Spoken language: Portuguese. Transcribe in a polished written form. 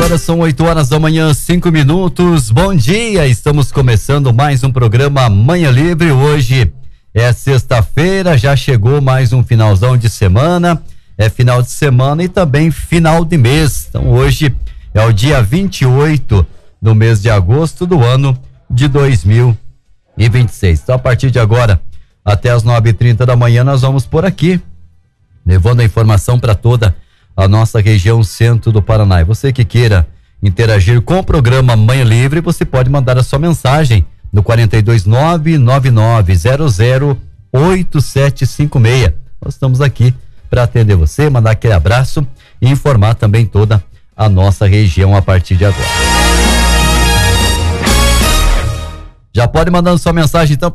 Agora são 8 horas da manhã, 5 minutos. Bom dia, estamos começando mais um programa Manhã Livre. Hoje é sexta-feira, já chegou mais um finalzão de semana. É final de semana e também final de mês. Então hoje é o dia 28 do mês de agosto do ano de 2026. Então a partir de agora até as 9h30 da manhã nós vamos por aqui, levando a informação para toda a nossa região centro do Paraná. E você que queira interagir com o programa Manhã Livre, você pode mandar a sua mensagem no 42999008756. Nós estamos aqui para atender você, mandar aquele abraço e informar também toda a nossa região a partir de agora. Já pode mandando sua mensagem então